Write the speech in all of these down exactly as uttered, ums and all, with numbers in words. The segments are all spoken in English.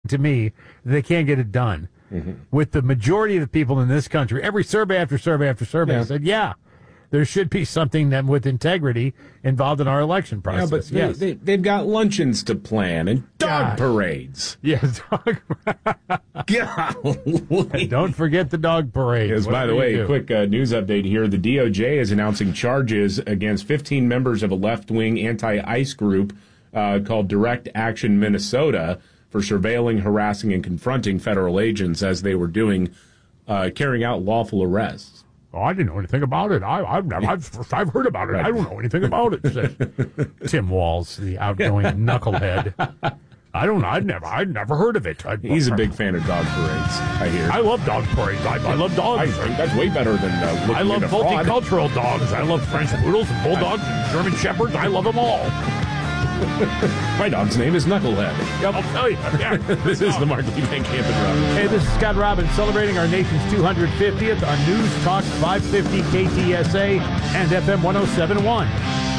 to me they can't get it done. Mm-hmm. With the majority of the people in this country, every survey after survey after survey yeah. said, yeah, there should be something that with integrity involved in our election process. Yeah, but yes. they, they, they've got luncheons to plan and dog Gosh. parades. Yes, dog Golly. Don't forget the dog parade. Yes, by the way, a quick uh, news update here. The D O J is announcing charges against fifteen members of a left-wing anti-ICE group uh, called Direct Action Minnesota for surveilling, harassing, and confronting federal agents as they were doing, uh, carrying out lawful arrests. Oh, I didn't know anything about it. I, I've never, I've, I've heard about it. Right. I don't know anything about it. Said Tim Walz, the outgoing knucklehead. I don't know. I'd never, I'd never heard of it. I'd, He's a big fan of dog parades, I hear. I love dog parades. I, I love dogs. I, that's way better than uh, looking I love at a fraud. multicultural dogs. I love French poodles and bulldogs and German shepherds. I love them all. My dog's name is Knucklehead. Yeah, I'll tell you. Yeah. This is the Mark Lee Van Camp and Robbins. Hey, this is Scott Robbins celebrating our nation's two hundred fiftieth on News Talk five fifty K T S A and F M one oh seven point one.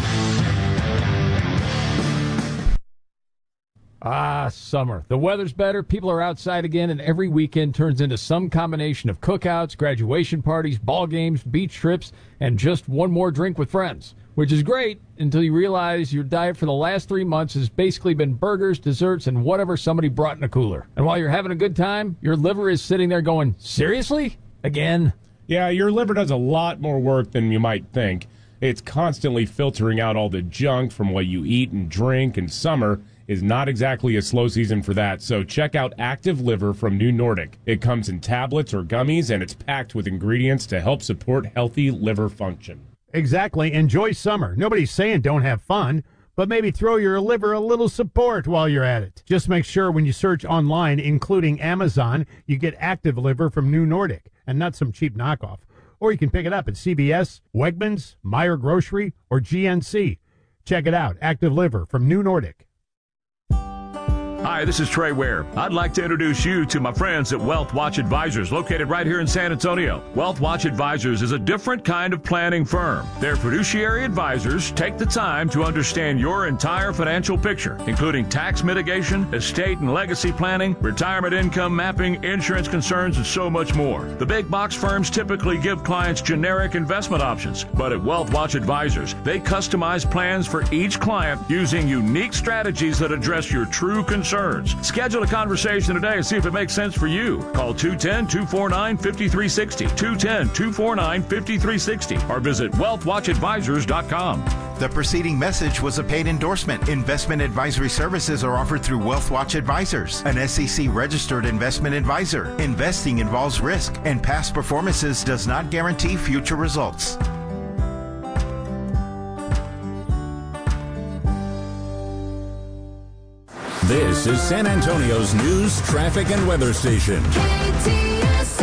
Ah, summer. The weather's better, people are outside again, and every weekend turns into some combination of cookouts, graduation parties, ball games, beach trips, and just one more drink with friends. Which is great until you realize your diet for the last three months has basically been burgers, desserts, and whatever somebody brought in a cooler. And while you're having a good time, your liver is sitting there going, seriously? Again? Yeah, your liver does a lot more work than you might think. It's constantly filtering out all the junk from what you eat and drink, and summer is not exactly a slow season for that, so check out Active Liver from New Nordic. It comes in tablets or gummies, and it's packed with ingredients to help support healthy liver function. Exactly. Enjoy summer. Nobody's saying don't have fun, but maybe throw your liver a little support while you're at it. Just make sure when you search online, including Amazon, you get Active Liver from New Nordic and not some cheap knockoff. Or you can pick it up at C V S, Wegmans, Meijer Grocery, or G N C. Check it out. Active Liver from New Nordic. Hi, this is Trey Ware. I'd like to introduce you to my friends at Wealth Watch Advisors, located right here in San Antonio. Wealth Watch Advisors is a different kind of planning firm. Their fiduciary advisors take the time to understand your entire financial picture, including tax mitigation, estate and legacy planning, retirement income mapping, insurance concerns, and so much more. The big box firms typically give clients generic investment options, but at Wealth Watch Advisors, they customize plans for each client using unique strategies that address your true concerns. Schedule a conversation today and see if it makes sense for you. Call two one zero, two four nine, five three six zero, two one zero, two four nine, five three six zero, or visit wealth watch advisors dot com. The preceding message was a paid endorsement. Investment advisory services are offered through Wealth Watch Advisors, an S E C-registered investment advisor. Investing involves risk, and past performances does not guarantee future results. This is San Antonio's news, traffic, and weather station. K T S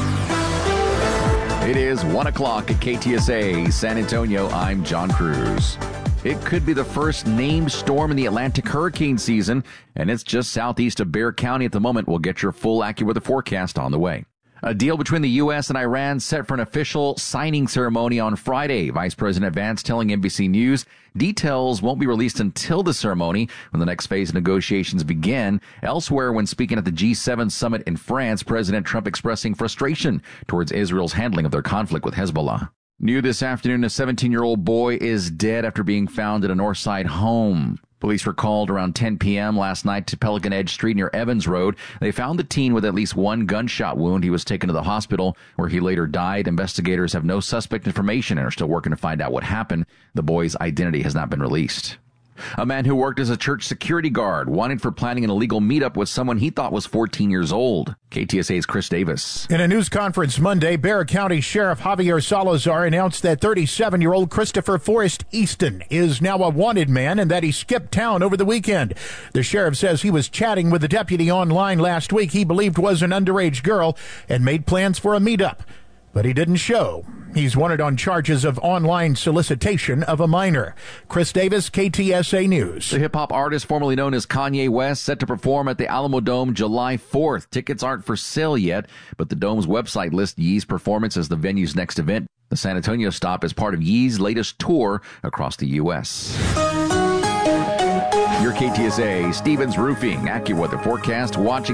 A. It is one o'clock at K T S A San Antonio. I'm John Cruz. It could be the first named storm in the Atlantic hurricane season, and it's just southeast of Bexar County at the moment. We'll get your full AccuWeather forecast on the way. A deal between the U S and Iran set for an official signing ceremony on Friday. Vice President Vance telling N B C News details won't be released until the ceremony, when the next phase of negotiations begin. Elsewhere, when speaking at the G seven summit in France, President Trump expressing frustration towards Israel's handling of their conflict with Hezbollah. New this afternoon, a seventeen-year-old boy is dead after being found at a Northside home. Police were called around ten p.m. last night to Pelican Edge Street near Evans Road. They found the teen with at least one gunshot wound. He was taken to the hospital, where he later died. Investigators have no suspect information and are still working to find out what happened. The boy's identity has not been released. A man who worked as a church security guard wanted for planning an illegal meetup with someone he thought was fourteen years old. K T S A's Chris Davis. In a news conference Monday, Bexar County Sheriff Javier Salazar announced that thirty-seven-year-old Christopher Forrest Easton is now a wanted man and that he skipped town over the weekend. The sheriff says he was chatting with the deputy online last week he believed was an underage girl and made plans for a meetup, but he didn't show. He's wanted on charges of online solicitation of a minor. Chris Davis, K T S A News. The hip-hop artist formerly known as Kanye West set to perform at the Alamo Dome July fourth. Tickets aren't for sale yet, but the Dome's website lists Yee's performance as the venue's next event. The San Antonio stop is part of Yee's latest tour across the U S Your K T S A, Stevens Roofing, AccuWeather forecast, watching